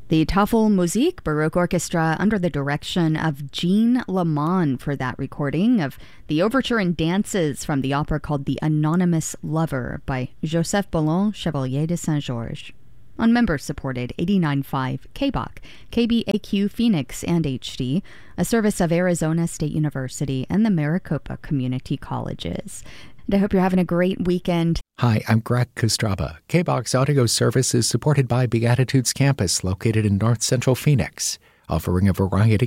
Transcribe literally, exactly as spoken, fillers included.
The Tafelmusik Baroque Orchestra under the direction of Jean Lamont for that recording of the overture and dances from the opera called The Anonymous Lover by Joseph Boulon, Chevalier de Saint-Georges. On member-supported eighty-nine point five K B O C, K B A Q Phoenix and H D, a service of Arizona State University and the Maricopa Community Colleges. And I hope you're having a great weekend. Hi, I'm Greg Kostraba. K B O X Audio Service is supported by Beatitudes Campus, located in North Central Phoenix, offering a variety